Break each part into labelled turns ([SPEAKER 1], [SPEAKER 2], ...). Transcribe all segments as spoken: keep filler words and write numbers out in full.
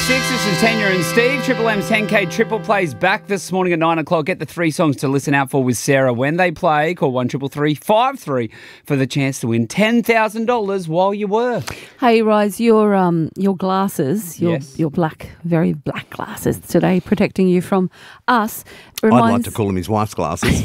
[SPEAKER 1] six, this is Tanya and Steve. Triple M's ten K Triple plays back this morning at nine o'clock. Get the three songs to listen out for with Sarah when they play. Call one triple three five three for the chance to win ten thousand dollars while you work.
[SPEAKER 2] Hey, Rise, your um your glasses, your
[SPEAKER 1] Yes.
[SPEAKER 2] your black, very black glasses today, protecting you from us.
[SPEAKER 3] I'd like
[SPEAKER 2] Reminds,
[SPEAKER 3] to call him his wife's glasses.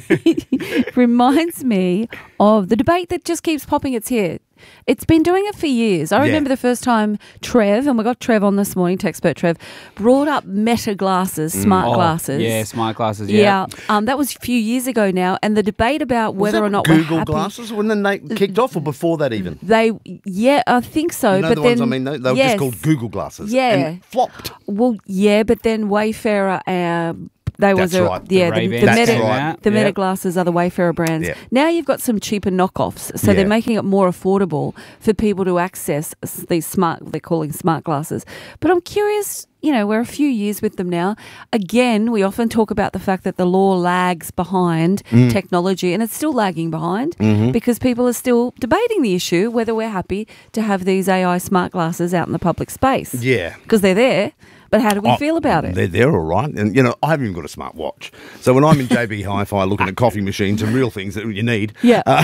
[SPEAKER 2] reminds me of the debate that just keeps popping its head. It's been doing it for years. I
[SPEAKER 3] Yeah.
[SPEAKER 2] remember the first time Trev, and we got Trev on this morning, Techspert Trev, brought up Meta glasses, smart
[SPEAKER 1] Oh,
[SPEAKER 2] glasses.
[SPEAKER 1] Yeah, smart glasses, yeah.
[SPEAKER 2] Yeah, um, that was a few years ago now, and the debate about
[SPEAKER 3] Was
[SPEAKER 2] whether
[SPEAKER 3] that
[SPEAKER 2] or not
[SPEAKER 3] Google
[SPEAKER 2] we're happy,
[SPEAKER 3] glasses when they kicked off, or before that even?
[SPEAKER 2] They, yeah, I think so.
[SPEAKER 3] You know
[SPEAKER 2] but
[SPEAKER 3] the
[SPEAKER 2] then,
[SPEAKER 3] ones I mean? They, they were
[SPEAKER 2] yes.
[SPEAKER 3] just called Google glasses.
[SPEAKER 2] Yeah.
[SPEAKER 3] And flopped.
[SPEAKER 2] Well, yeah, but then Wayfarer, uh, they was
[SPEAKER 3] That's
[SPEAKER 2] a,
[SPEAKER 3] right.
[SPEAKER 2] yeah,
[SPEAKER 1] The
[SPEAKER 2] the,
[SPEAKER 1] Ray-Bans
[SPEAKER 2] the
[SPEAKER 3] That's
[SPEAKER 2] Meta,
[SPEAKER 3] right.
[SPEAKER 2] the Meta
[SPEAKER 1] Yep.
[SPEAKER 2] glasses are the Wayfarer brands.
[SPEAKER 3] Yep.
[SPEAKER 2] Now you've got some cheaper knockoffs, so they're
[SPEAKER 3] Yeah.
[SPEAKER 2] making it more affordable for people to access s- these smart. They're calling smart glasses. But I'm curious. You know, we're a few years with them now. Again, we often talk about the fact that the law lags behind
[SPEAKER 3] Mm.
[SPEAKER 2] technology, and it's still lagging behind
[SPEAKER 3] Mm-hmm.
[SPEAKER 2] because people are still debating the issue whether we're happy to have these A I smart glasses out in the public space.
[SPEAKER 3] Yeah.
[SPEAKER 2] Because they're there. But how do we
[SPEAKER 3] Oh,
[SPEAKER 2] feel about it?
[SPEAKER 3] They're, they're all right. And, you know, I haven't even got a smart watch. So when I'm in J B Hi-Fi looking at coffee machines and real things that you need,
[SPEAKER 2] Yeah.
[SPEAKER 3] uh,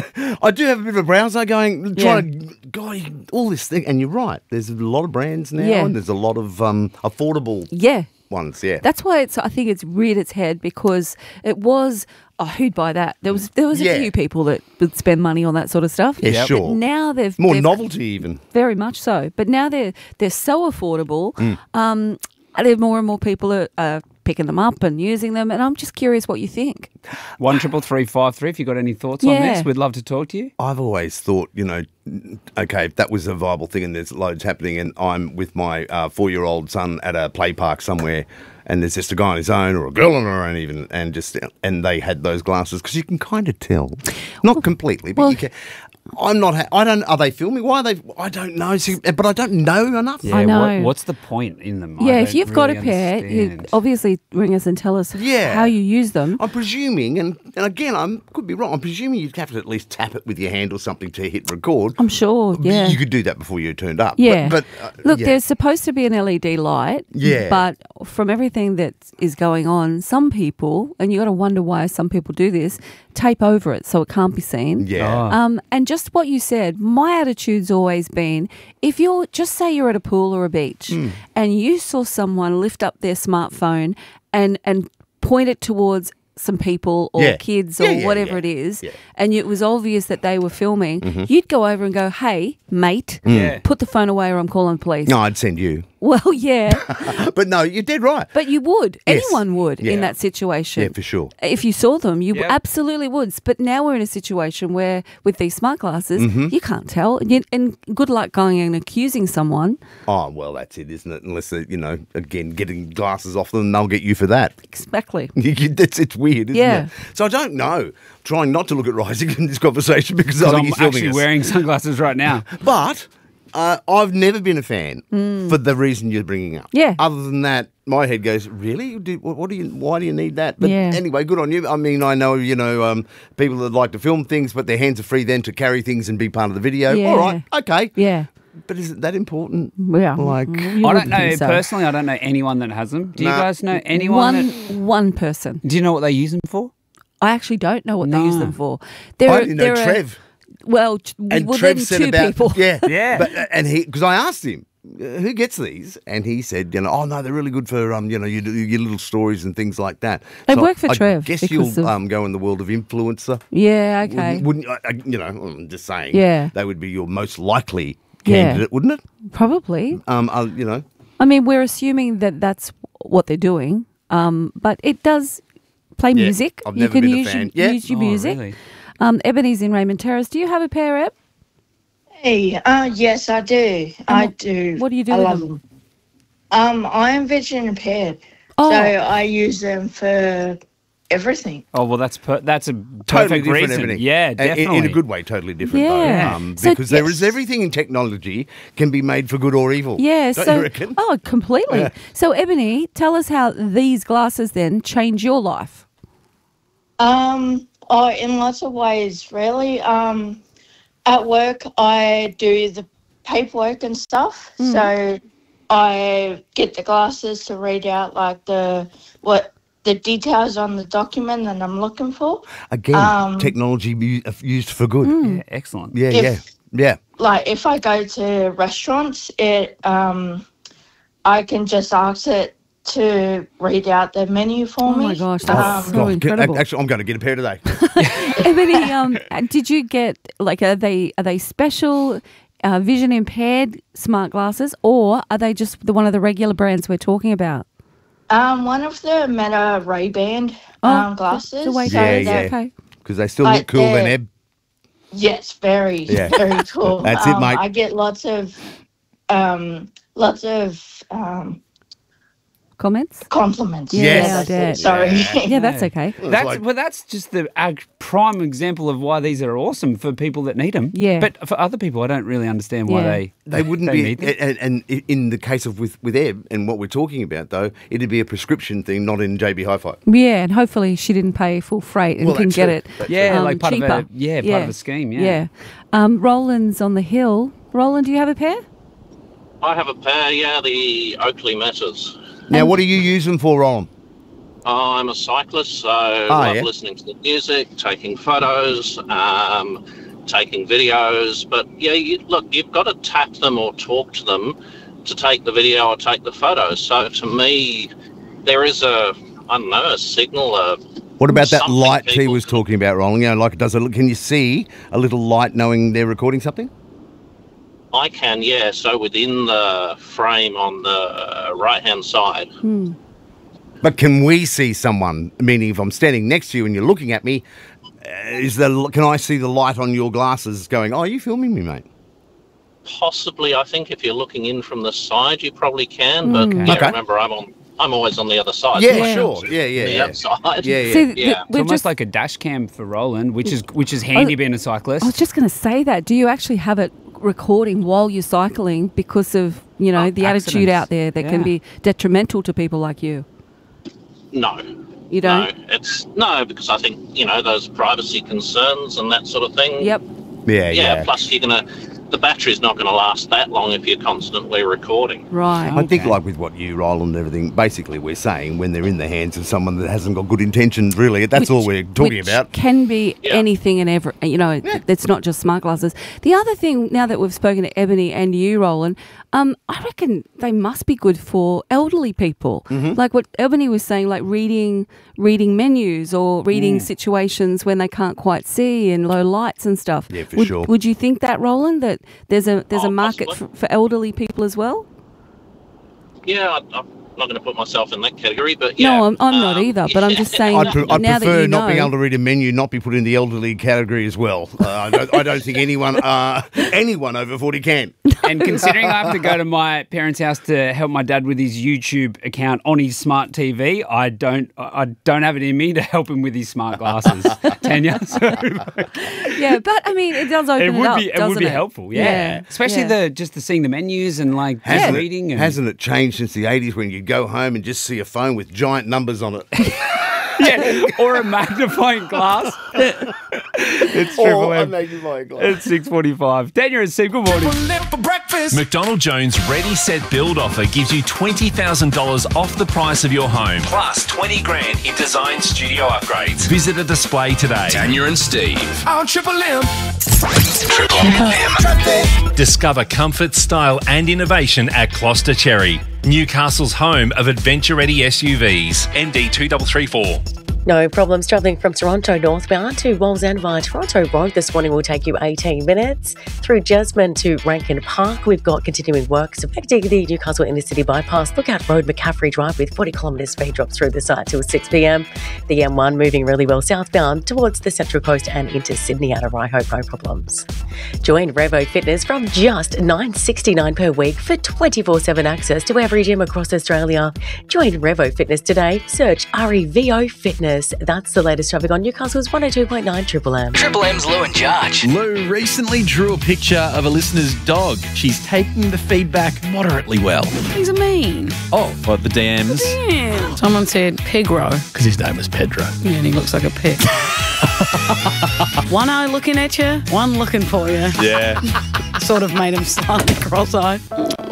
[SPEAKER 3] I do have a bit of a browser going, trying to, God, all this thing. And you're right. There's a lot of brands now,
[SPEAKER 2] Yeah.
[SPEAKER 3] and there's a lot of um, affordable
[SPEAKER 2] Yeah.
[SPEAKER 3] ones, yeah.
[SPEAKER 2] That's why it's. I think it's reared its head because it was. Oh, who'd buy that? There was there was a
[SPEAKER 3] Yeah.
[SPEAKER 2] few people that would spend money on that sort of stuff.
[SPEAKER 3] Yeah,
[SPEAKER 1] Yep.
[SPEAKER 3] sure.
[SPEAKER 2] But now they've
[SPEAKER 3] More
[SPEAKER 2] they've-
[SPEAKER 3] novelty even.
[SPEAKER 2] very much so. But now they're they're so affordable.
[SPEAKER 3] Mm.
[SPEAKER 2] Um, there more and more people are, are picking them up and using them. And I'm just curious what you think.
[SPEAKER 1] one triple three five three if you've got any thoughts on
[SPEAKER 2] Yeah.
[SPEAKER 1] this. We'd love to talk to you.
[SPEAKER 3] I've always thought, you know, okay, if that was a viable thing and there's loads happening and I'm with my uh, four-year-old son at a play park somewhere and there's just a guy on his own or a girl on her own even and just and they had those glasses because you can kind of tell. Not completely, but
[SPEAKER 2] well-
[SPEAKER 3] you can. I'm not. Ha- I don't. Are they filming? Why are they? I don't know. See, but I don't know enough.
[SPEAKER 1] Yeah,
[SPEAKER 2] I know.
[SPEAKER 1] What, what's the point in them? I
[SPEAKER 2] yeah, if
[SPEAKER 1] don't
[SPEAKER 2] you've got a
[SPEAKER 1] really
[SPEAKER 2] pair, you
[SPEAKER 1] understand.
[SPEAKER 2] obviously ring us and tell us
[SPEAKER 3] Yeah.
[SPEAKER 2] how you use them.
[SPEAKER 3] I'm presuming, and, and again, I could be wrong. I'm presuming you'd have to at least tap it with your hand or something to hit record.
[SPEAKER 2] I'm sure. Yeah.
[SPEAKER 3] You could do that before you turned up.
[SPEAKER 2] Yeah.
[SPEAKER 3] But, but uh,
[SPEAKER 2] Look,
[SPEAKER 3] yeah.
[SPEAKER 2] there's supposed to be an L E D light.
[SPEAKER 3] Yeah.
[SPEAKER 2] But from everything that is going on, some people, and you got to wonder why some people do this, tape over it so it can't be seen.
[SPEAKER 3] Yeah.
[SPEAKER 1] Oh.
[SPEAKER 2] Um, and just what you said, my attitude's always been, if you're, just say you're at a pool or a beach
[SPEAKER 3] Hmm.
[SPEAKER 2] and you saw someone lift up their smartphone and, and point it towards some people or
[SPEAKER 3] Yeah.
[SPEAKER 2] kids or
[SPEAKER 3] Yeah, yeah,
[SPEAKER 2] whatever
[SPEAKER 3] yeah.
[SPEAKER 2] it is,
[SPEAKER 3] Yeah.
[SPEAKER 2] and it was obvious that they were filming,
[SPEAKER 3] Mm-hmm.
[SPEAKER 2] you'd go over and go, hey, mate,
[SPEAKER 1] Yeah.
[SPEAKER 2] put the phone away or I'm calling the police.
[SPEAKER 3] No, I'd send you.
[SPEAKER 2] Well, yeah,
[SPEAKER 3] But no, you're dead right.
[SPEAKER 2] but you would.
[SPEAKER 3] Yes.
[SPEAKER 2] Anyone would
[SPEAKER 3] Yeah.
[SPEAKER 2] in that situation.
[SPEAKER 3] Yeah, for sure.
[SPEAKER 2] If you saw them, you
[SPEAKER 1] Yep.
[SPEAKER 2] absolutely would. But now we're in a situation where, with these smart glasses,
[SPEAKER 3] Mm-hmm.
[SPEAKER 2] you can't tell. And, you- and good luck going and accusing someone.
[SPEAKER 3] Oh, well, that's it, isn't it? Unless, they, you know, again, getting glasses off them, they'll get you for that.
[SPEAKER 2] Exactly.
[SPEAKER 3] It's, it's weird, isn't
[SPEAKER 2] Yeah.
[SPEAKER 3] it? So I don't know. Trying not to look at Rising in this conversation because I
[SPEAKER 1] Because
[SPEAKER 3] think
[SPEAKER 1] I'm
[SPEAKER 3] he's filming
[SPEAKER 1] actually
[SPEAKER 3] us.
[SPEAKER 1] wearing sunglasses right now.
[SPEAKER 3] But uh, I've never been a fan for the reason you're bringing up.
[SPEAKER 2] Mm. Yeah.
[SPEAKER 3] Other than that, my head goes, really? Do, what, what do you? Why do you need that? But
[SPEAKER 2] Yeah.
[SPEAKER 3] anyway, good on you. I mean, I know you know um, people that like to film things, but their hands are free then to carry things and be part of the video.
[SPEAKER 2] Yeah.
[SPEAKER 3] All right, okay.
[SPEAKER 2] Yeah.
[SPEAKER 3] But is it that important?
[SPEAKER 2] Yeah.
[SPEAKER 3] Like,
[SPEAKER 2] You
[SPEAKER 1] I
[SPEAKER 2] wouldn't
[SPEAKER 1] don't know
[SPEAKER 2] think so.
[SPEAKER 1] personally. I don't know anyone that has them. Do you
[SPEAKER 3] Nah.
[SPEAKER 1] guys know anyone?
[SPEAKER 2] One,
[SPEAKER 1] that,
[SPEAKER 2] one person.
[SPEAKER 1] do you know what they use them for?
[SPEAKER 2] I actually don't know what they use
[SPEAKER 1] No.
[SPEAKER 2] them for. There
[SPEAKER 3] I
[SPEAKER 2] are-
[SPEAKER 3] only know
[SPEAKER 2] there are-
[SPEAKER 3] Trev.
[SPEAKER 2] Well, t-
[SPEAKER 3] And
[SPEAKER 2] well
[SPEAKER 3] Trev
[SPEAKER 2] then
[SPEAKER 3] said
[SPEAKER 2] two
[SPEAKER 3] about
[SPEAKER 2] people.
[SPEAKER 3] yeah,
[SPEAKER 1] Yeah.
[SPEAKER 3] But uh, and he because I asked him uh, who gets these, and he said, you know, oh no, they're really good for um, you know, your, your little stories and things like that.
[SPEAKER 2] They
[SPEAKER 3] So
[SPEAKER 2] work for
[SPEAKER 3] I
[SPEAKER 2] Trev
[SPEAKER 3] guess
[SPEAKER 2] because
[SPEAKER 3] you'll
[SPEAKER 2] of-
[SPEAKER 3] um go in the world of influencer.
[SPEAKER 2] Yeah, okay.
[SPEAKER 3] Wouldn't, wouldn't I, I- you know? I'm just saying.
[SPEAKER 2] Yeah.
[SPEAKER 3] They would be your most likely
[SPEAKER 2] Yeah.
[SPEAKER 3] candidate, wouldn't it?
[SPEAKER 2] Probably.
[SPEAKER 3] Um, uh, you know.
[SPEAKER 2] I mean, we're assuming that that's what they're doing, um, but it does play
[SPEAKER 3] Yeah,
[SPEAKER 2] music.
[SPEAKER 3] I've
[SPEAKER 2] you
[SPEAKER 3] never
[SPEAKER 2] can
[SPEAKER 3] been a
[SPEAKER 2] use,
[SPEAKER 3] fan.
[SPEAKER 2] Your,
[SPEAKER 3] Yeah.
[SPEAKER 2] use your
[SPEAKER 1] Oh,
[SPEAKER 2] music.
[SPEAKER 1] really?
[SPEAKER 2] Um, Ebony's in Raymond Terrace. Do you have a pair, Eb?
[SPEAKER 4] Hey, uh, yes, I do. I do.
[SPEAKER 2] what do you do
[SPEAKER 4] I
[SPEAKER 2] with
[SPEAKER 4] love
[SPEAKER 2] them?
[SPEAKER 4] them. Um, I am visually impaired,
[SPEAKER 2] Oh.
[SPEAKER 4] so I use them for everything.
[SPEAKER 1] Oh well, that's per- that's a
[SPEAKER 3] Totally
[SPEAKER 1] perfect
[SPEAKER 3] different,
[SPEAKER 1] reason.
[SPEAKER 3] everything.
[SPEAKER 1] Yeah,
[SPEAKER 3] And
[SPEAKER 1] definitely.
[SPEAKER 3] In, in a good way, totally different.
[SPEAKER 2] Yeah.
[SPEAKER 3] Though, um,
[SPEAKER 2] So-
[SPEAKER 3] because there is
[SPEAKER 4] Yes.
[SPEAKER 3] everything in technology can be made for good or evil.
[SPEAKER 2] Yeah,
[SPEAKER 3] Don't
[SPEAKER 2] so
[SPEAKER 3] you reckon?
[SPEAKER 2] oh, completely.
[SPEAKER 3] Yeah.
[SPEAKER 2] So, Ebony, tell us how these glasses then change your life.
[SPEAKER 4] Um, oh, in lots of ways, really. Um, at work, I do the paperwork and stuff, so I get the glasses to read out like the what the details on the document that I'm looking for.
[SPEAKER 3] Again,
[SPEAKER 4] Um,
[SPEAKER 3] technology u- used for good.
[SPEAKER 1] Yeah, excellent.
[SPEAKER 3] Yeah,
[SPEAKER 4] If-
[SPEAKER 3] yeah, yeah.
[SPEAKER 4] Like if I go to restaurants, it um, I can just ask it to read out the menu for
[SPEAKER 2] Oh
[SPEAKER 4] me.
[SPEAKER 2] my gosh, that's
[SPEAKER 4] Um,
[SPEAKER 2] so
[SPEAKER 3] God, get-
[SPEAKER 2] incredible.
[SPEAKER 3] actually, I'm going to get a pair today.
[SPEAKER 2] Ebony, um, did you get like are they are they special uh, vision impaired smart glasses, or are they just the one of the regular brands we're talking about?
[SPEAKER 4] Um, one of the Meta Ray-Ban um, glasses.
[SPEAKER 2] The way
[SPEAKER 4] so
[SPEAKER 3] Yeah,
[SPEAKER 2] that-
[SPEAKER 3] yeah.
[SPEAKER 2] Okay.
[SPEAKER 3] Because they still
[SPEAKER 4] Like
[SPEAKER 3] look cool then,
[SPEAKER 4] they're-
[SPEAKER 3] Eb.
[SPEAKER 4] Yes, very,
[SPEAKER 3] Yeah.
[SPEAKER 4] very cool.
[SPEAKER 3] That's it,
[SPEAKER 4] um,
[SPEAKER 3] mate.
[SPEAKER 4] I get lots of, um, lots of um,
[SPEAKER 2] Comments?
[SPEAKER 4] compliments.
[SPEAKER 2] Yeah,
[SPEAKER 3] Yes.
[SPEAKER 4] that's
[SPEAKER 2] I
[SPEAKER 4] it.
[SPEAKER 2] did.
[SPEAKER 4] Sorry.
[SPEAKER 2] Yeah, that's okay.
[SPEAKER 1] That's
[SPEAKER 3] like-
[SPEAKER 1] well. That's just the a prime example of why these are awesome for people that need them.
[SPEAKER 2] Yeah.
[SPEAKER 1] but for other people, I don't really understand why
[SPEAKER 2] Yeah.
[SPEAKER 1] they
[SPEAKER 3] They wouldn't
[SPEAKER 1] they
[SPEAKER 3] be,
[SPEAKER 1] need them.
[SPEAKER 3] and, and i- in the case of with, with Eb and what we're talking about, though, it'd be a prescription thing, not in J B Hi-Fi.
[SPEAKER 2] Yeah, and hopefully she didn't pay full freight and
[SPEAKER 3] Well,
[SPEAKER 2] can
[SPEAKER 3] that's
[SPEAKER 2] get
[SPEAKER 3] true.
[SPEAKER 2] it.
[SPEAKER 3] That's
[SPEAKER 1] Yeah,
[SPEAKER 2] um,
[SPEAKER 1] like part
[SPEAKER 2] cheaper.
[SPEAKER 1] of a yeah, part of a scheme. Yeah.
[SPEAKER 2] Yeah. Um, Roland's on the hill. Roland, do you have a pair?
[SPEAKER 5] I have a pair, yeah, the Oakley Metas.
[SPEAKER 3] Now, what do you use them for, Roland?
[SPEAKER 5] I'm a cyclist, so I love
[SPEAKER 3] yeah.
[SPEAKER 5] listening to the music, taking photos, um, taking videos. But yeah, you, look, you've got to tap them or talk to them to take the video or take the photos. So to me, there is a, I don't know, a signal, a
[SPEAKER 3] What about that
[SPEAKER 5] Something
[SPEAKER 3] light T
[SPEAKER 5] people
[SPEAKER 3] was
[SPEAKER 5] can-
[SPEAKER 3] talking about, Roland? You know, like, does it? Can you see a little light knowing they're recording something?
[SPEAKER 5] I can, yeah. So within the frame on the right-hand side,
[SPEAKER 2] Hmm.
[SPEAKER 3] But can we see someone? Meaning, if I'm standing next to you and you're looking at me, uh, is the can I see the light on your glasses going? Oh, are you filming me, mate?
[SPEAKER 5] possibly, I think if you're looking in from the side, you probably can. But yeah,
[SPEAKER 3] Okay.
[SPEAKER 5] remember, I'm on. I'm always on the other side.
[SPEAKER 3] Yeah,
[SPEAKER 2] Yeah.
[SPEAKER 3] sure. Yeah, yeah,
[SPEAKER 5] The
[SPEAKER 3] yeah.
[SPEAKER 5] outside.
[SPEAKER 3] Yeah, yeah.
[SPEAKER 2] See, th-
[SPEAKER 5] Yeah.
[SPEAKER 1] It's
[SPEAKER 2] we've
[SPEAKER 1] almost
[SPEAKER 2] just,
[SPEAKER 1] like a dash cam for Roland, which is which is handy being a cyclist.
[SPEAKER 2] I was just going to say that. Do you actually have it recording while you're cycling because of, you know,
[SPEAKER 1] Oh,
[SPEAKER 2] the attitude
[SPEAKER 1] accidents.
[SPEAKER 2] out there that can
[SPEAKER 1] Yeah.
[SPEAKER 2] be detrimental to people like you?
[SPEAKER 5] No.
[SPEAKER 2] You don't?
[SPEAKER 5] No, it's no because I think you know those privacy concerns and that sort of thing.
[SPEAKER 2] Yep.
[SPEAKER 3] Yeah,
[SPEAKER 5] Yeah.
[SPEAKER 3] yeah.
[SPEAKER 5] Plus, you're gonna the battery's not going to last that long if you're constantly recording.
[SPEAKER 2] Right.
[SPEAKER 3] I think,
[SPEAKER 1] Okay.
[SPEAKER 3] like with what you, Roland, and everything, basically we're saying when they're in the hands of someone that hasn't got good intentions, really, that's all we're talking
[SPEAKER 2] Which
[SPEAKER 3] about.
[SPEAKER 2] can be
[SPEAKER 5] Yeah.
[SPEAKER 2] anything and every, you know, it- it's not just smart glasses. The other thing, now that we've spoken to Ebony and you, Roland, um, I reckon they must be good for elderly people.
[SPEAKER 3] Mm-hmm.
[SPEAKER 2] Like what Ebony was saying, like reading reading menus or reading
[SPEAKER 3] Mm.
[SPEAKER 2] situations when they can't quite see and low lights and stuff.
[SPEAKER 3] Yeah, for
[SPEAKER 2] would,
[SPEAKER 3] sure.
[SPEAKER 2] Would you think that, Roland, that there's a there's a
[SPEAKER 5] Oh,
[SPEAKER 2] market for,
[SPEAKER 5] possibly.
[SPEAKER 2] for elderly people as well?
[SPEAKER 5] Yeah, I, I'm not going to put myself in that category, but yeah.
[SPEAKER 2] No, I'm, I'm not
[SPEAKER 5] um,
[SPEAKER 2] either, but I'm just saying
[SPEAKER 3] I'd, pre- I'd
[SPEAKER 2] now that
[SPEAKER 3] prefer
[SPEAKER 2] you
[SPEAKER 3] not being
[SPEAKER 2] know-
[SPEAKER 3] able to read a menu, not be put in the elderly category as well. Uh, I, don't, I don't think anyone uh, anyone over forty can.
[SPEAKER 1] And considering I have to go to my parents' house to help my dad with his YouTube account on his smart T V, I don't I don't have it in me to help him with his smart glasses, Tanya. So
[SPEAKER 2] Yeah, but I mean, it does open
[SPEAKER 1] it
[SPEAKER 2] it,
[SPEAKER 1] would
[SPEAKER 2] up,
[SPEAKER 1] be it would
[SPEAKER 2] doesn't
[SPEAKER 1] be
[SPEAKER 2] it?
[SPEAKER 1] helpful, yeah. Especially
[SPEAKER 2] yeah.
[SPEAKER 1] the just the seeing the menus and like just
[SPEAKER 3] Hasn't,
[SPEAKER 1] reading
[SPEAKER 3] it,
[SPEAKER 1] and
[SPEAKER 3] hasn't it changed since the eighties when you go home and just see a phone with giant numbers on it?
[SPEAKER 1] yeah, or a magnifying glass. It's
[SPEAKER 3] Or
[SPEAKER 1] Triple
[SPEAKER 3] a
[SPEAKER 1] M.
[SPEAKER 3] magnifying glass.
[SPEAKER 1] It's six forty-five. Tanya and Steve, good morning.
[SPEAKER 6] McDonald Jones Ready Set Build offer gives you twenty thousand dollars off the price of your home, plus twenty grand in design studio upgrades. Visit a display today.
[SPEAKER 7] Tanya and Steve.
[SPEAKER 8] On Triple M.
[SPEAKER 7] Triple M.
[SPEAKER 6] Discover comfort, style, and innovation at Closter Cherry, Newcastle's home of adventure-ready S U Vs. N D two three three four.
[SPEAKER 9] No problems travelling from Toronto northbound to Wallsend via Toronto Road this morning will take you eighteen minutes. Through Jasmine to Rankin Park, we've got continuing works affecting the Newcastle Inner City bypass. Lookout Road, McCaffrey Drive with forty kilometres speed drop through the site till six p m. The M one moving really well southbound towards the Central Coast and into Sydney out of Ryhope, no problems. Join Revo Fitness from just nine dollars sixty-nine per week for twenty-four seven access to every gym across Australia. Join Revo Fitness today. Search R E V O Fitness. That's the latest traffic on Newcastle's one oh two point nine Triple M.
[SPEAKER 7] Triple M's Lou and Judge.
[SPEAKER 10] Lou recently drew a picture of a listener's dog. She's taking the feedback moderately well.
[SPEAKER 11] He's a mean.
[SPEAKER 10] Oh, what, the D Ms?
[SPEAKER 11] Yeah. Someone said Pegro.
[SPEAKER 10] Because his name was Pedro.
[SPEAKER 11] Yeah, and he looks like a pig. One eye looking at you, one looking for you.
[SPEAKER 10] Yeah.
[SPEAKER 11] Sort of made him slightly cross-eyed.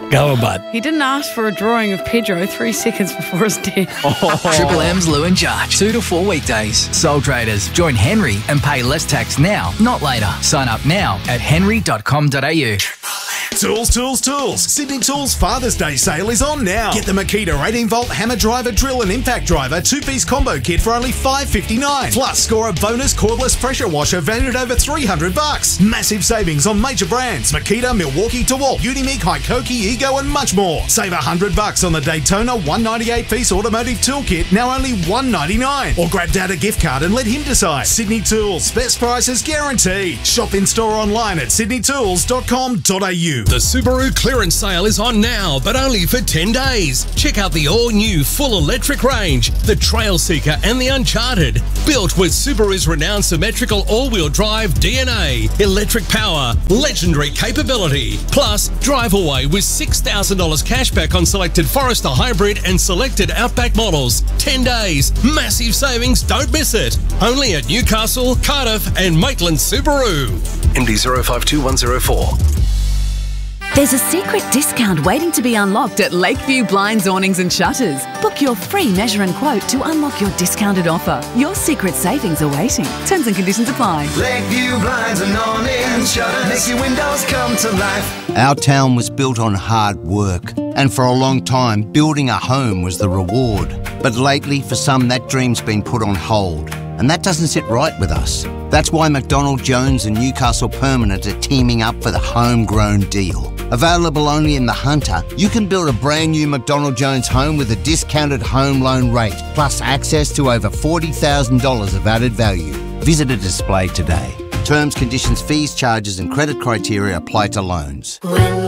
[SPEAKER 11] Go on, bud.
[SPEAKER 8] He didn't ask for a drawing of Pedro three seconds before his death.
[SPEAKER 7] Triple M's Lou and Judge. Two to four weekdays. Sole traders. Join Henry and pay less tax now, not later. Sign up now at henry dot com dot a u.
[SPEAKER 12] Tools, tools, tools. Sydney Tools Father's Day sale is on now. Get the Makita eighteen volt hammer driver, drill and impact driver two-piece combo kit for only five fifty-nine. Plus, score a bonus cordless pressure washer valued at over three hundred bucks. Massive savings on major brands: Makita, Milwaukee, DeWalt, Unimig, Hikoki, Ego, and much more. Save one hundred bucks on the Daytona one ninety-eight piece automotive tool kit, now only one ninety-nine. Or grab Dad a gift card and let him decide. Sydney Tools, best prices guaranteed. Shop in store online at sydney tools dot com dot a u.
[SPEAKER 13] The Subaru clearance sale is on now, but only for ten days. Check out the all-new full electric range, the Trailseeker and the Uncharted. Built with Subaru's renowned symmetrical all-wheel drive D N A, electric power, legendary capability. Plus, drive away with six thousand dollars cashback on selected Forester Hybrid and selected Outback models. ten days, massive savings, don't miss it. Only at Newcastle, Cardiff and Maitland Subaru.
[SPEAKER 6] M D zero five two one zero four.
[SPEAKER 14] There's a secret discount waiting to be unlocked at Lakeview Blinds, Awnings and Shutters. Book your free measure and quote to unlock your discounted offer. Your secret savings are waiting. Terms and conditions apply.
[SPEAKER 15] Lakeview Blinds and Awnings, Shutters, make your windows come to life.
[SPEAKER 16] Our town was built on hard work, and for a long time, building a home was the reward. But lately, for some, that dream's been put on hold, and that doesn't sit right with us. That's why McDonald Jones and Newcastle Permanent are teaming up for the homegrown deal. Available only in the Hunter, you can build a brand new McDonald Jones home with a discounted home loan rate, plus access to over forty thousand dollars of added value. Visit a display today. Terms, conditions, fees, charges and credit criteria apply to loans.
[SPEAKER 15] When